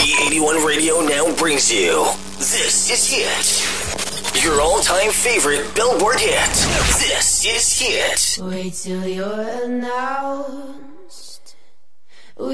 B81 Radio now brings you This Is Hit. Your all-time favorite Billboard hit. This is Hit. Wait till you're now.